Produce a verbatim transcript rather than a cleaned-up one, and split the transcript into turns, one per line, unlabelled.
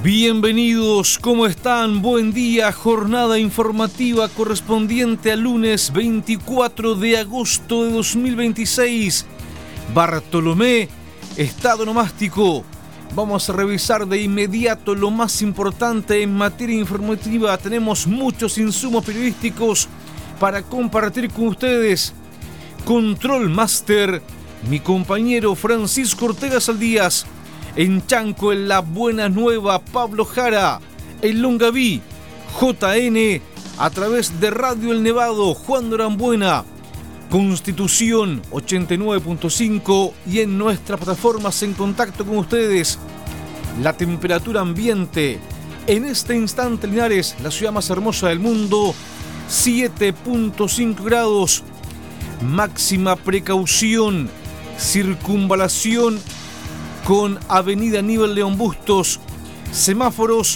Bienvenidos, ¿cómo están? Buen día, jornada informativa correspondiente al lunes veinticuatro de agosto de dos mil veintiséis. Bartolomé, estado nomástico. Vamos a revisar de inmediato lo más importante en materia informativa. Tenemos muchos insumos periodísticos para compartir con ustedes. Control Master, mi compañero Francisco Ortega Saldías. En Chanco, en La Buena Nueva, Pablo Jara. En Longaví, J N. A través de Radio El Nevado, Juan Norambuena. Constitución ochenta y nueve punto cinco. Y en nuestras plataformas en contacto con ustedes. La temperatura ambiente en este instante, Linares, la ciudad más hermosa del mundo, siete punto cinco grados. Máxima precaución. Circunvalación con Avenida Aníbal León Bustos, semáforos